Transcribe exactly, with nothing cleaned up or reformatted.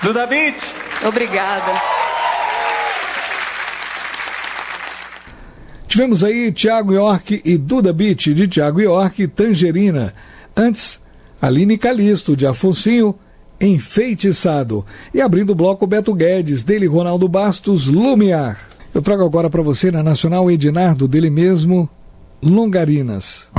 Duda Beat. Obrigada. Tivemos aí Thiago York e Duda Beat, de Thiago York, Tangerina. Antes, Aline Calisto, de Afonsinho, Enfeitiçado. E abrindo o bloco, Beto Guedes, dele Ronaldo Bastos, Lumiar. Eu trago agora para você na Nacional Ednardo, dele mesmo, Longarinas.